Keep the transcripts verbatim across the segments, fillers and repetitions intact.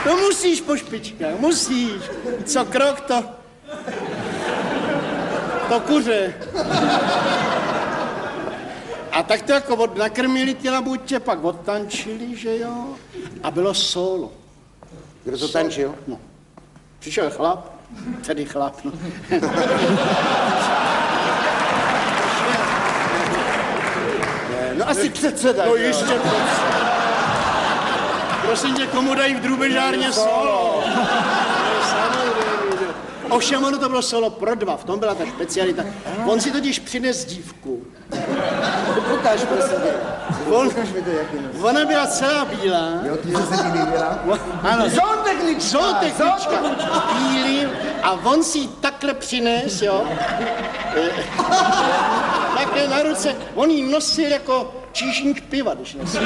No musíš po špičkách, musíš. Co krok, to... To kuře. A tak to jako od, nakrmili ty labutě, pak odtančili, že jo? A bylo solo. Kdo to tančil? No. Přišel chlap, tedy chlap, no. No asi předseda. No ještě předseda. Prosím tě, komu dají v drůbežárně solo? Ovšem ono to bylo solo pro dva, v tom byla ta specialita. On si totiž přines dívku. Ukáž, prosím tě. On, ona byla celá bílá. Jo, ty jsi se ti líbila? Ano. Zootechnička. Zootechnička. Bílý. A on si ji takhle přines, jo. Takhle na ruce. On ji nosil jako číšník piva, když nosil.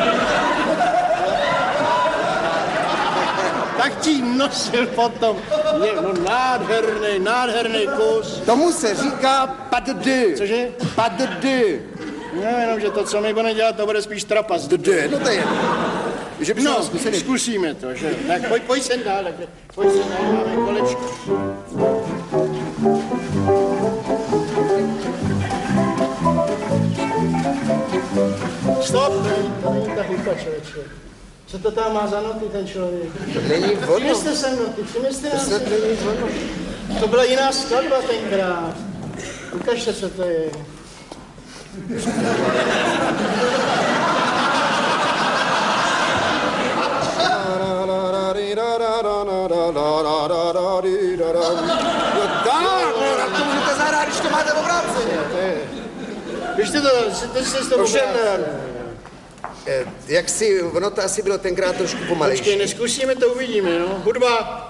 Tak ti nosil potom. Je, no nádherný, nádherný kus. Tomu se říká pas de deux. Cože? Pas de deux. No, jenom, že to, co my budeme dělat, to bude spíš trapas. De deux, no to je. Že bychom No, zkusili. zkusíme to, že? Tak pojď, pojď sem dál, takhle. Pojď sem dál, máme kolečko. Stop, to není ta hudba, člověče. Co to tam má za noty, ten člověk? Není ono. Přineste sem noty, přineste To nám snad sem. není ono. To byla jiná skladba tenkrát. Ukažte, co to je. Můžete zahrát, když to máte obráceně. Běžte to, teď se s tobou Ovšem, vrátím. eh, jak si, ono to asi bylo tenkrát trošku pomalejší. Počkej, neskusíme, to uvidíme, no. Hudba.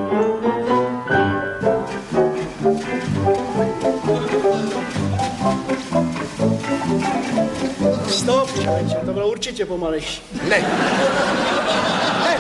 Stop, člověče, to bylo určitě pomalejší. Ne. Ne.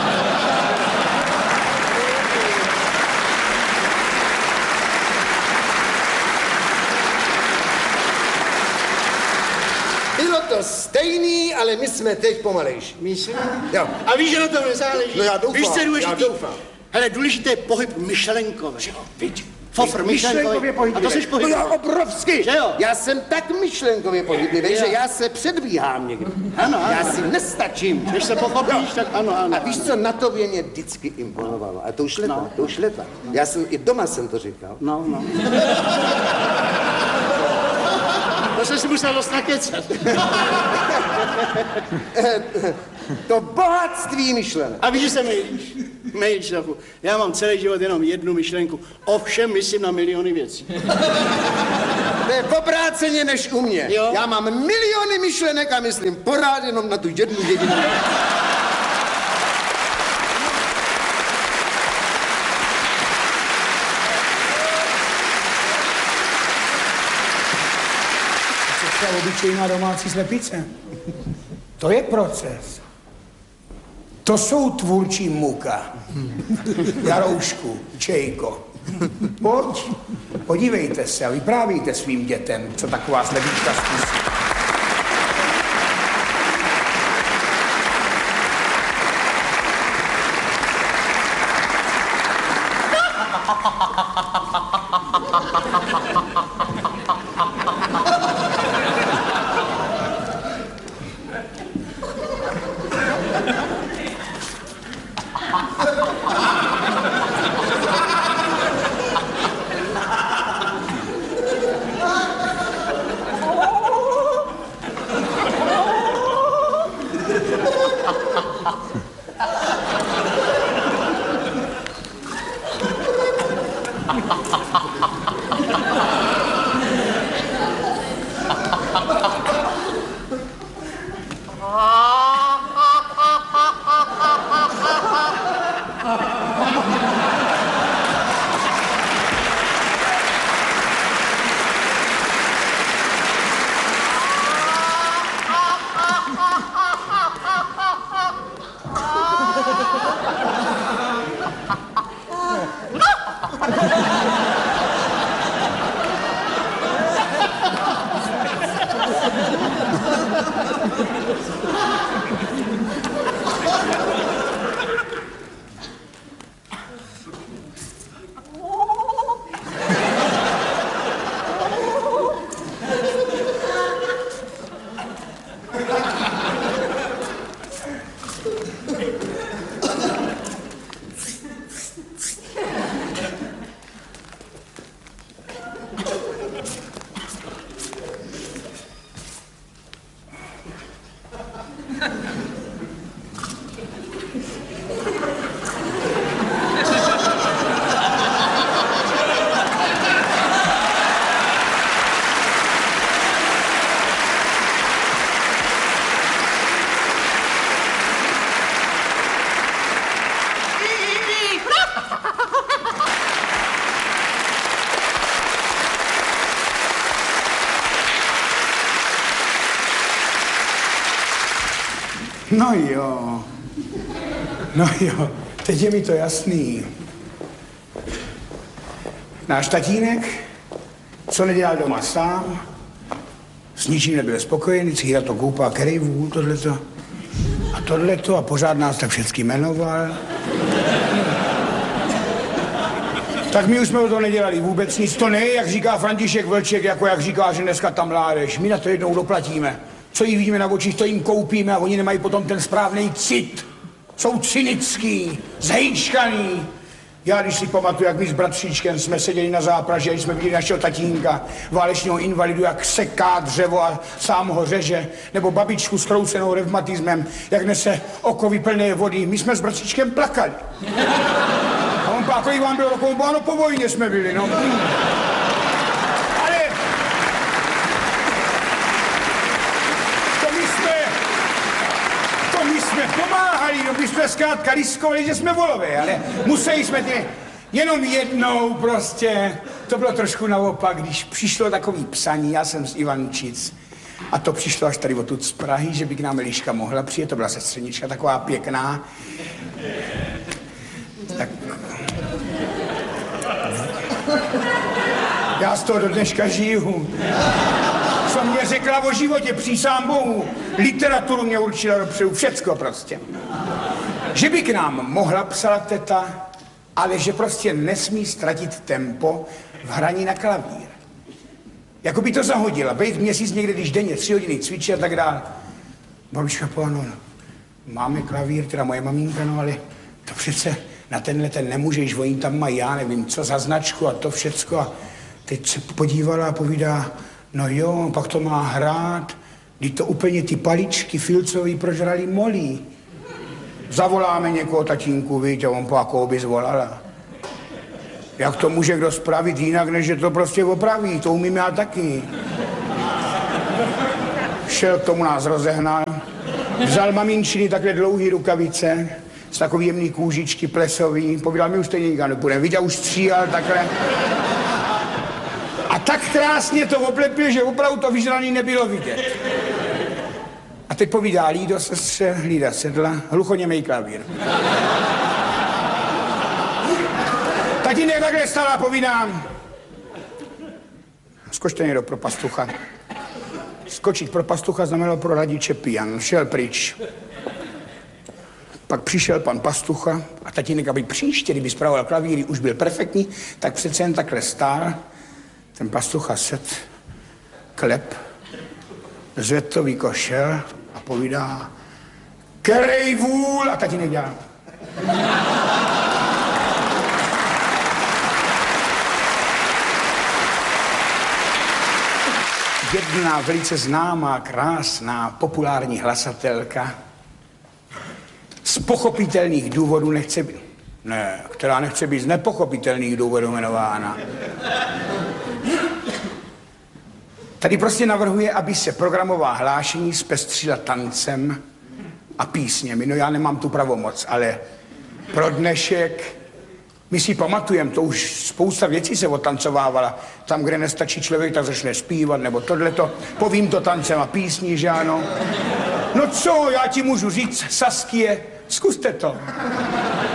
Bylo to stejný, ale my jsme teď pomalejší. Myslím? Jo. A víš, že na tom nezáleží? No já doufám, Víš, co je já důležitý? doufám. Hele, důležitý je pohyb myšlenkový. Jo, vidíš. Fofr, myšlenkový. A to jsi No pohyblivý. já obrovsky. Že jo? Já jsem tak myšlenkově pohyblivý, Jo. že já se předbíhám někdy. Ano, ano. Já si nestačím. Když se pochopíš, tak ano, ano. A víš, co na tobě mě vždycky imponovalo? A to už leta, No. to už leta. Já jsem, i doma jsem to říkal. No, no. To jsem si musel dost nakecat. To bohatství myšlenek. A víš, že se mýlíš? Mýlíš trochu. Já mám celý život jenom jednu myšlenku. Ovšem myslím na miliony věcí. To je obráceně než u mě. Jo. Já mám miliony myšlenek a myslím pořád jenom na tu jednu jedinou. Ta obyčejná domácí slepice. To je proces. To jsou tvůrčí muka. Jaroušku, Čejko. Pojď, podívejte se a vyprávíte svým dětem, co taková slepička zkusí. No jo, no jo, teď je mi to jasný. Náš tatínek, co nedělal doma sám, s ničím nebyl spokojený, círa to koupá kerejvů, tohleto a tohleto a pořád nás tak všecky jmenoval. Tak my už jsme o to nedělali vůbec nic, to ne, jak říká František Vlček, jako jak říká, že dneska tam mládež, my na to jednou doplatíme. Co jí vidíme na očích, to jim koupíme a oni nemají potom ten správný cit. Jsou cynický, zhejčkaný. Já když si pamatuju, jak my s bratříčkem jsme seděli na zápraži, když jsme viděli našeho tatínka, válečného invalidu, jak seká dřevo a sám ho řeže, nebo babičku s kroucenou revmatismem, jak nese okovy plné vody. My jsme s bratříčkem plakali. A on pak, kolik vám bylo roku, ano, po vojně jsme byli, no. Pomáhali, no my jsme zkrátka riskovali, že jsme volové, ale museli jsme ty jenom jednou prostě. To bylo trošku naopak, když přišlo takový psaní, já jsem z Ivančic, a to přišlo až tady odtud z Prahy, že by k nám Eliška mohla přijet, to byla sestřenička taková pěkná. Tak... Já z toho do dneška žiju. Co mě řekla o životě, přísám Bohu. Literaturu mě určila dopředu, všecko prostě. Že by k nám mohla, psala teta, ale že prostě nesmí ztratit tempo v hraní na klavír. Jako by to zahodila, bejt měsíc někde, když denně tři hodiny cvičí a tak dále. Babička povedala, no, máme klavír, teda moje maminka, no ale to přece na tenhle ten nemůžeš, oni tam mají, já nevím, co za značku a to všecko. A teď se podívala a povídá, no jo, pak to má hrát, když to úplně ty paličky filcový prožrali molí. Zavoláme někoho, tatínku, víte, on po jakou by zvolala. Jak to může kdo spravit jinak, než že to prostě opraví, to umím já taky. Šel k tomu, nás rozehnal, vzal maminčiny takhle dlouhý rukavice, z takový jemný kůžičky plesový, povídal, my už stejně nikam nepůjdeme, viděl, už stříhal takhle. A tak krásně to oplepil, že opravdu to vyžraný nebylo vidět. A teď povídá Lído, sestře, Lída sedla, hluchoněmej klavír. Tatínek takhle stala a povídám, skočte někdo pro pastucha. Skočit pro pastucha znamenalo pro radiče pijan, šel pryč. Pak přišel pan pastucha a tatínek, aby příště, kdyby spravoval klavíry, už byl perfektní, tak přece jen takhle stál. Ten pastucha set, klep, zvedl to výkošel a povídá, kerej vůl, a tatínek dělá. Jedna velice známá, krásná, populární hlasatelka z pochopitelných důvodů nechce být, ne, která nechce být z nepochopitelných důvodů jmenována. Tady prostě navrhuje, aby se programová hlášení zpestřila tancem a písněmi. No já nemám tu pravomoc, ale pro dnešek, my si pamatujeme, to už spousta věcí se otancovávala. Tam, kde nestačí člověk, tak začne zpívat, nebo tohleto. Povím to tancem a písní, že ano. No co, já ti můžu říct, Saskie, zkuste to.